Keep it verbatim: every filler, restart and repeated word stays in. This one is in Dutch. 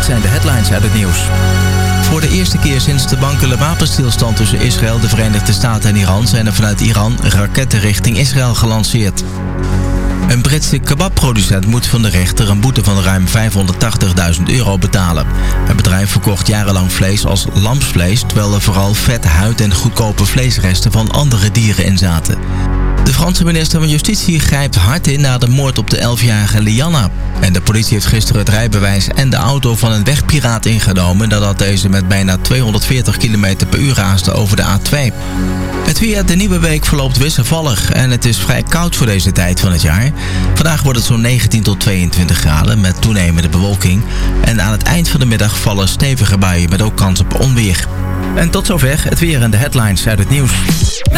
zijn de headlines uit het nieuws. Voor de eerste keer sinds de bankele wapenstilstand tussen Israël, de Verenigde Staten en Iran zijn er vanuit Iran raketten richting Israël gelanceerd. Een Britse kebabproducent moet van de rechter een boete van ruim vijfhonderdtachtigduizend euro betalen. Het bedrijf verkocht jarenlang vlees als lamsvlees, terwijl er vooral vet, huid en goedkope vleesresten van andere dieren in zaten. De Franse minister van Justitie grijpt hard in na de moord op de elfjarige Lianna. En de politie heeft gisteren het rijbewijs en de auto van een wegpiraat ingenomen nadat deze met bijna tweehonderdveertig kilometer per uur raasde over de A twee. Het weer, de nieuwe week verloopt wisselvallig en het is vrij koud voor deze tijd van het jaar. Vandaag wordt het zo'n negentien tot tweeëntwintig graden met toenemende bewolking. En aan het eind van de middag vallen stevige buien met ook kans op onweer. En tot zover het weer en de headlines uit het nieuws.